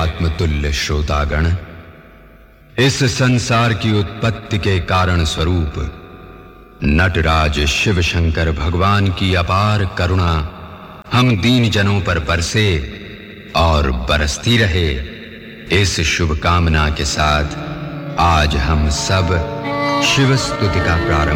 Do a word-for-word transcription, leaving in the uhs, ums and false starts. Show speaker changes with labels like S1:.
S1: आत्मतुल्य श्रोतागण, इस संसार की उत्पत्ति के कारण स्वरूप नटराज शिव शंकर भगवान की अपार करुणा हम दीन जनों पर बरसे और बरसती रहे, इस शुभ कामना के साथ आज हम सब शिव स्तुति का प्रारंभ